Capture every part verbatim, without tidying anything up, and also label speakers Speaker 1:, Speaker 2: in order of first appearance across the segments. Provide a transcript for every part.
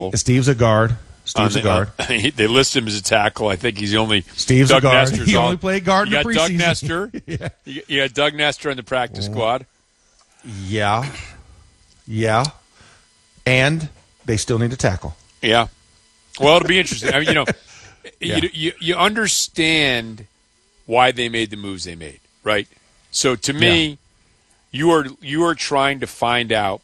Speaker 1: Steve's a guard. Steve's
Speaker 2: the,
Speaker 1: a guard.
Speaker 2: Uh, they list him as a tackle. I think he's the only.
Speaker 1: Steve's
Speaker 2: Doug
Speaker 1: a guard.
Speaker 2: Nestor's
Speaker 1: he
Speaker 2: on.
Speaker 1: only played guard
Speaker 2: you
Speaker 1: in
Speaker 2: got
Speaker 1: the preseason.
Speaker 2: Doug Nestor.
Speaker 1: yeah.
Speaker 2: You, you got Doug Nestor on the practice squad.
Speaker 1: Yeah. Yeah. And they still need a tackle.
Speaker 2: Yeah. Well, it'll be interesting. I mean, you know,
Speaker 1: yeah.
Speaker 2: you, you you understand why they made the moves they made, right? So to me, yeah. you are you are trying to find out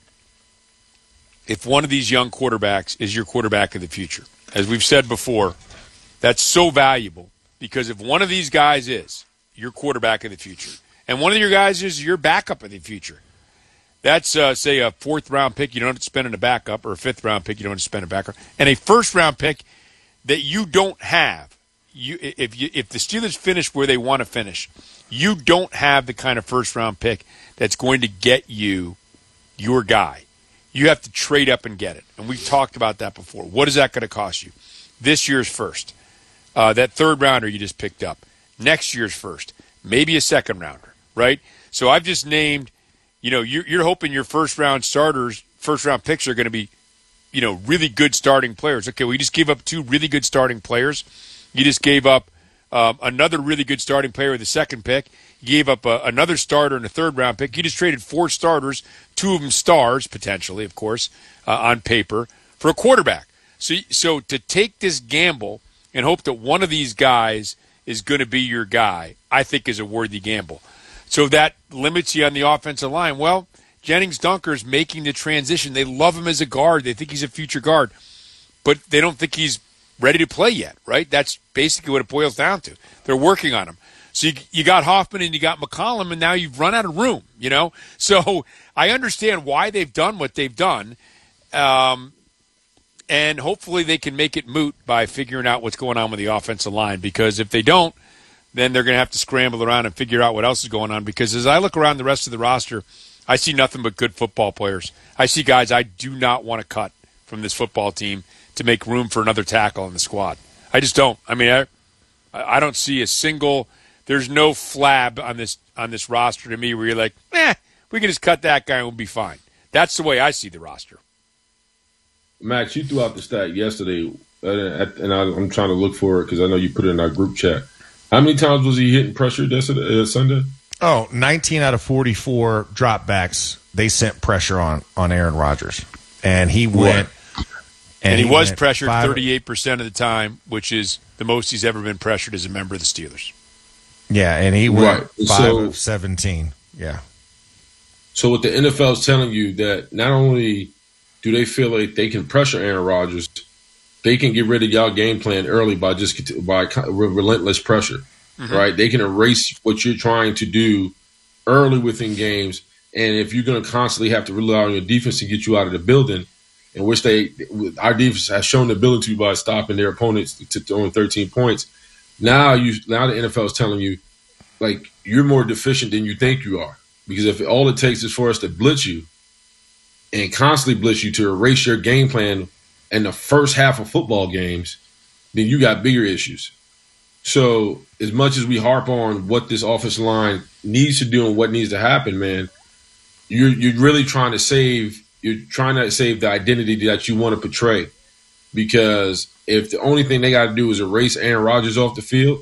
Speaker 2: if one of these young quarterbacks is your quarterback of the future. As we've said before, that's so valuable because if one of these guys is your quarterback of the future and one of your guys is your backup of the future, that's, uh, say, a fourth-round pick you don't have to spend on a backup or a fifth-round pick you don't have to spend on a backup, and a first-round pick that you don't have. You, if, you, if the Steelers finish where they want to finish, you don't have the kind of first-round pick that's going to get you your guy. You have to trade up and get it. And we've talked about that before. What is that going to cost you? This year's first. Uh, that third rounder you just picked up. Next year's first. Maybe a second rounder, right? So I've just named, you know, you're, you're hoping your first round starters, first round picks are going to be, you know, really good starting players. Okay, well, you just gave up two really good starting players. You just gave up um, another really good starting player with the second pick. You gave up a, another starter in the third round pick. You just traded four starters, two of them stars, potentially, of course, uh, on paper, for a quarterback. So, so to take this gamble and hope that one of these guys is going to be your guy, I think is a worthy gamble. So that limits you on the offensive line. Well, Jennings Dunker's making the transition. They love him as a guard. They think he's a future guard. But they don't think he's ready to play yet, right? That's basically what it boils down to. They're working on him. So you, you got Hoffman and you got McCollum, and now you've run out of room, you know? So I understand why they've done what they've done, um, and hopefully they can make it moot by figuring out what's going on with the offensive line, because if they don't, then they're going to have to scramble around and figure out what else is going on, because as I look around the rest of the roster, I see nothing but good football players. I see guys I do not want to cut from this football team to make room for another tackle in the squad. I just don't. I mean, I, I don't see a single – there's no flab on this on this roster to me where you're like, eh, we can just cut that guy and we'll be fine. That's the way I see the roster.
Speaker 3: Max, you threw out the stat yesterday, and I'm trying to look for it because I know you put it in our group chat. How many times was he hitting pressure yesterday, uh, Sunday?
Speaker 1: Oh, nineteen out of forty-four dropbacks, they sent pressure on, on Aaron Rodgers. And he went –
Speaker 2: And, and he, he was pressured five, thirty-eight percent of the time, which is the most he's ever been pressured as a member of the Steelers.
Speaker 1: Yeah, and he went
Speaker 3: right.
Speaker 1: five
Speaker 3: so,
Speaker 1: of seventeen. Yeah.
Speaker 3: So what the N F L is telling you that not only do they feel like they can pressure Aaron Rodgers, they can get rid of y'all game plan early by just by relentless pressure, mm-hmm. right? They can erase what you're trying to do early within games, and if you're going to constantly have to rely on your defense to get you out of the building, in which they our defense has shown the ability by stopping their opponents to throwing thirteen points. Now you now the N F L is telling you, like, you're more deficient than you think you are. Because if all it takes is for us to blitz you and constantly blitz you to erase your game plan in the first half of football games, then you got bigger issues. So as much as we harp on what this offensive line needs to do and what needs to happen, man, you're you're really trying to save you're trying to save the identity that you want to portray. Because if the only thing they got to do is erase Aaron Rodgers off the field,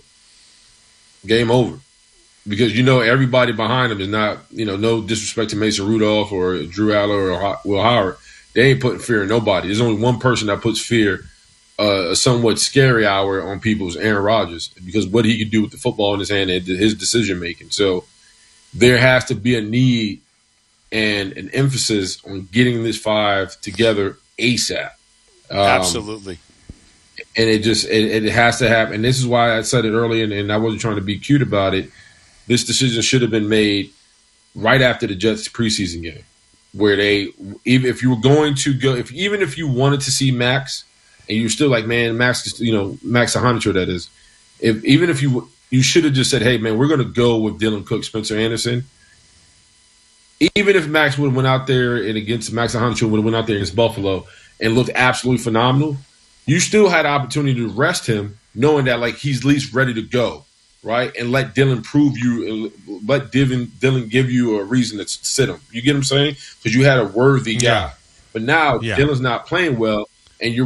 Speaker 3: game over. Because you know everybody behind him is not, you know, no disrespect to Mason Rudolph or Drew Aller or Will Howard. They ain't putting fear in nobody. There's only one person that puts fear, uh, a somewhat scary hour on people is Aaron Rodgers, because what he can do with the football in his hand and his decision making. So there has to be a need and an emphasis on getting this five together ASAP.
Speaker 2: Um, Absolutely.
Speaker 3: And it just it, it has to happen. And this is why I said it earlier, and, and I wasn't trying to be cute about it. This decision should have been made right after the Jets preseason game, where they, even if you were going to go, if even if you wanted to see Max, and you're still like, man, Max, you know, Max Ahanicho, that is, if even if you you should have just said, hey, man, we're going to go with Dylan Cook, Spencer Anderson. Even if Max would have went out there and against Max Ahanicho would have went out there against Buffalo and looked absolutely phenomenal, you still had the opportunity to rest him, knowing that like he's at least ready to go. Right, and let Dylan prove you, let Dylan, Dylan give you a reason to sit him. You get what I'm saying? Because you had a worthy guy.
Speaker 1: Yeah.
Speaker 3: But now
Speaker 1: yeah.
Speaker 3: Dylan's not playing well, and you're